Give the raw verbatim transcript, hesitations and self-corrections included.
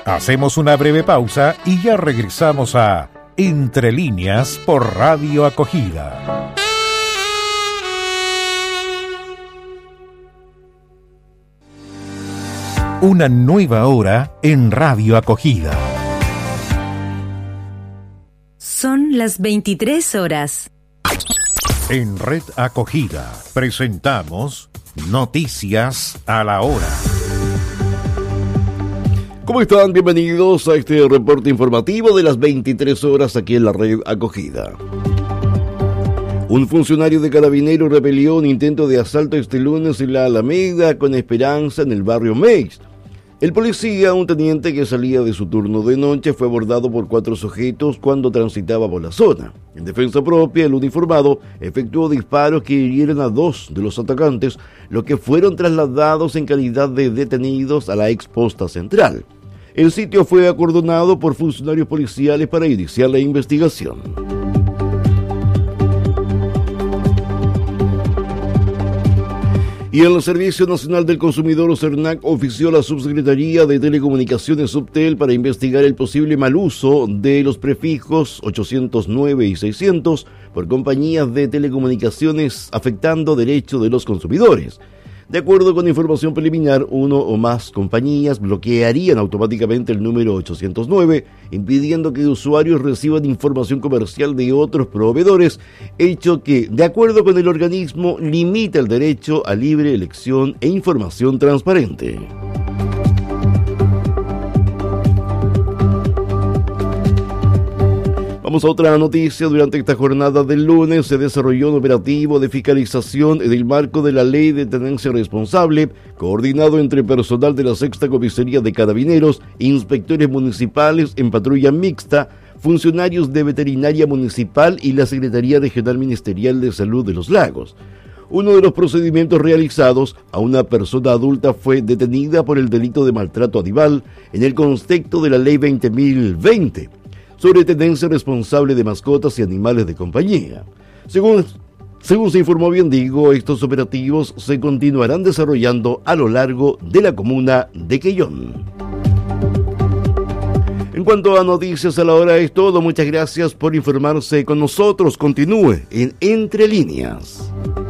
Hacemos una breve pausa y ya regresamos a Entre Líneas por Radio Acogida. Una nueva hora en Radio Acogida. Son las veintitrés horas. En Red Acogida presentamos Noticias a la Hora. ¿Cómo están? Bienvenidos a este reporte informativo de las veintitrés horas aquí en la Red Acogida. Un funcionario de Carabineros repelió un intento de asalto este lunes en la Alameda con Esperanza en el barrio Meix. El policía, un teniente que salía de su turno de noche, fue abordado por cuatro sujetos cuando transitaba por la zona. En defensa propia, el uniformado efectuó disparos que hirieron a dos de los atacantes, los que fueron trasladados en calidad de detenidos a la ex posta central. El sitio fue acordonado por funcionarios policiales para iniciar la investigación. Y el Servicio Nacional del Consumidor, SERNAC, ofició a la Subsecretaría de Telecomunicaciones Subtel para investigar el posible mal uso de los prefijos ochocientos nueve y seiscientos por compañías de telecomunicaciones, afectando derechos de los consumidores. De acuerdo con información preliminar, uno o más compañías bloquearían automáticamente el número ochocientos nueve, impidiendo que usuarios reciban información comercial de otros proveedores, hecho que, de acuerdo con el organismo, limita el derecho a libre elección e información transparente. Vamos a otra noticia. Durante esta jornada del lunes se desarrolló un operativo de fiscalización en el marco de la Ley de Tenencia Responsable, coordinado entre personal de la Sexta Comisaría de Carabineros, inspectores municipales en patrulla mixta, funcionarios de Veterinaria Municipal y la Secretaría Regional Ministerial de Salud de los Lagos. Uno de los procedimientos realizados, a una persona adulta fue detenida por el delito de maltrato animal en el contexto de la Ley veinte mil veinte. Sobre tenencia responsable de mascotas y animales de compañía. Según, según se informó bien digo, estos operativos se continuarán desarrollando a lo largo de la comuna de Quellón. En cuanto a noticias a la hora es todo. Muchas gracias por informarse con nosotros. Continúe en Entre Líneas.